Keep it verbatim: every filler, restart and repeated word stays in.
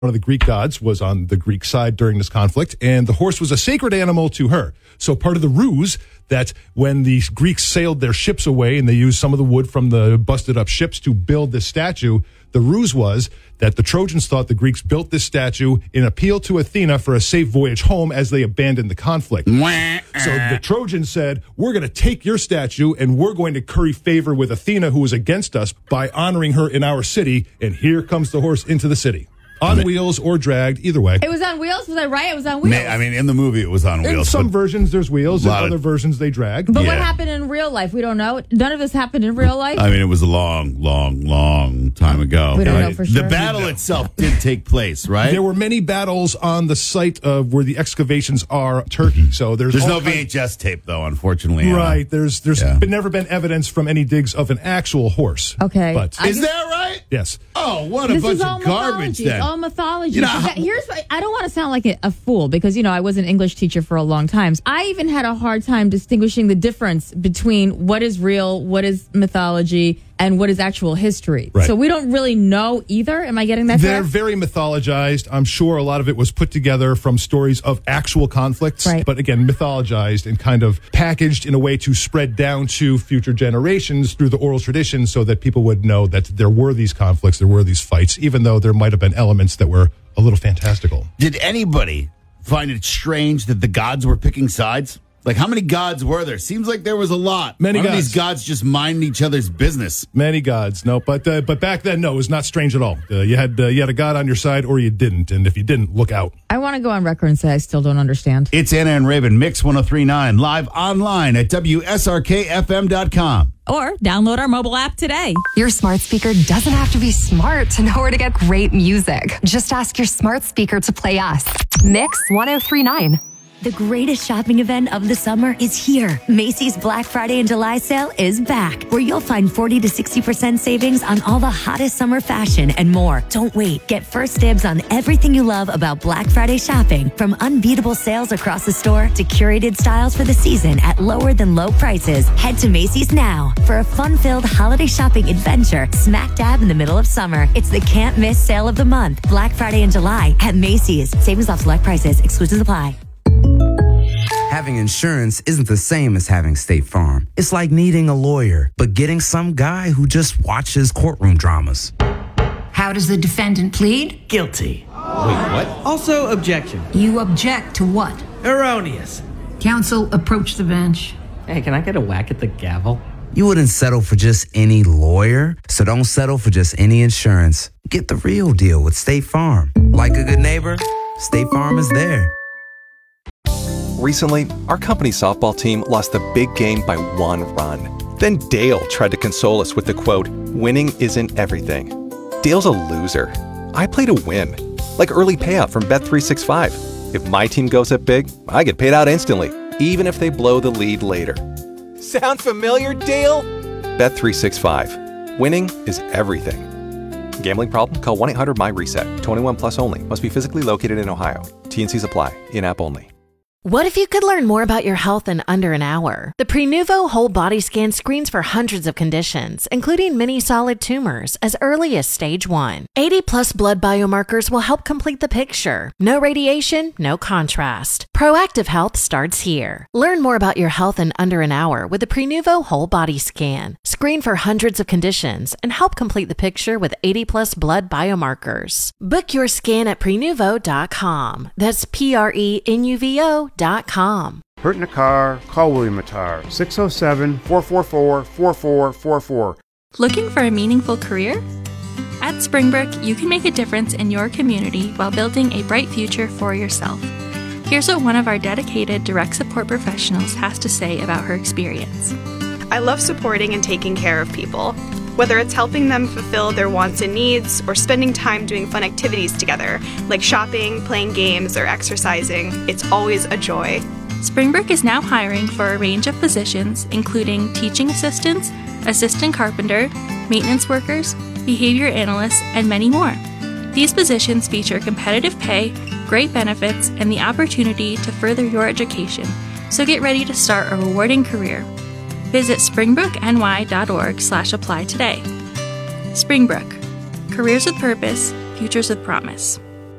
One of the Greek gods was on the Greek side during this conflict, and the horse was a sacred animal to her. So part of the ruse that when the Greeks sailed their ships away and they used some of the wood from the busted up ships to build this statue, the ruse was that the Trojans thought the Greeks built this statue in appeal to Athena for a safe voyage home as they abandoned the conflict. So the Trojans said, we're going to take your statue and we're going to curry favor with Athena, who was against us, by honoring her in our city. And here comes the horse into the city. On wheels or dragged, either way. It was on wheels? Was I right? It was on wheels. I mean, in the movie, it was on wheels. In some versions, there's wheels. In other of, versions, they drag. But yeah. what happened in real life? We don't know. None of this happened in real life? I mean, it was a long, long, long time ago. We don't right? know for sure. The battle itself did take place, right? There were many battles on the site of where the excavations are, Turkey. So there's There's no V H S tape, though, unfortunately. Right. There's there's yeah. been, never been evidence from any digs of an actual horse. Okay. But Is just, that right? Yes. Oh, what a this bunch is all of garbage, mythology. then. It's all mythology. You know, that, here's what, I don't want to sound like a, a fool because, you know, I was an English teacher for a long time. I even had a hard time distinguishing the difference between what is real, what is mythology, and what is actual history. Right. So we don't really know either. Am I getting that They're correct? very mythologized. I'm sure a lot of it was put together from stories of actual conflicts. Right. But again, mythologized and kind of packaged in a way to spread down to future generations through the oral tradition so that people would know that there were these conflicts, there were these fights, even though there might have been elements that were a little fantastical. Did anybody find it strange that the gods were picking sides? Like, how many gods were there? Seems like there was a lot. Many Why don't gods. these gods just mind each other's business? Many gods, no, but uh, but back then, no, it was not strange at all. Uh, you had uh, you had a god on your side, or you didn't, and if you didn't, look out. I want to go on record and say I still don't understand. It's Anna and Raven, Mix one oh three point nine, live online at W S R K F M dot com. Or download our mobile app today. Your smart speaker doesn't have to be smart to know where to get great music. Just ask your smart speaker to play us. Mix one oh three point nine. The greatest shopping event of the summer is here. Macy's Black Friday and July sale is back, where you'll find forty to sixty percent savings on all the hottest summer fashion and more. Don't wait. Get first dibs on everything you love about Black Friday shopping, from unbeatable sales across the store to curated styles for the season at lower than low prices. Head to Macy's now for a fun-filled holiday shopping adventure smack dab in the middle of summer. It's the can't miss sale of the month. Black Friday and July at Macy's. Savings off select prices. Exclusions apply. Having insurance isn't the same as having State Farm. It's like needing a lawyer, but getting some guy who just watches courtroom dramas. How does the defendant plead? Guilty. Wait, what? Also, objection. You object to what? Erroneous. Counsel, approach the bench. Hey, can I get a whack at the gavel? You wouldn't settle for just any lawyer, so don't settle for just any insurance. Get the real deal with State Farm. Like a good neighbor, State Farm is there. Recently, our company softball team lost the big game by one run. Then Dale tried to console us with the quote, "Winning isn't everything." Dale's a loser. I play to win, like early payout from Bet three sixty-five. If my team goes up big, I get paid out instantly, even if they blow the lead later. Sound familiar, Dale? Bet three sixty-five. Winning is everything. Gambling problem? Call one eight hundred M Y RESET. twenty-one plus only. Must be physically located in Ohio. T and Cs apply. In-app only. What if you could learn more about your health in under an hour? The Prenuvo Whole Body Scan screens for hundreds of conditions, including many solid tumors, as early as stage one. eighty plus blood biomarkers will help complete the picture. No radiation, no contrast. Proactive health starts here. Learn more about your health in under an hour with the Prenuvo Whole Body Scan. Screen for hundreds of conditions and help complete the picture with eighty plus blood biomarkers. Book your scan at prenuvo dot com. That's P R E N U V O dot com. Hurt in a car? Call William Attar. six oh seven, four four four, four four four four. Looking for a meaningful career? At Springbrook, you can make a difference in your community while building a bright future for yourself. Here's what one of our dedicated direct support professionals has to say about her experience. I love supporting and taking care of people. Whether it's helping them fulfill their wants and needs or spending time doing fun activities together, like shopping, playing games, or exercising, it's always a joy. Springbrook is now hiring for a range of positions, including teaching assistants, assistant carpenter, maintenance workers, behavior analysts, and many more. These positions feature competitive pay, great benefits, and the opportunity to further your education, so get ready to start a rewarding career. Visit springbrookny dot org slash apply today. Springbrook. Careers with purpose, futures with promise.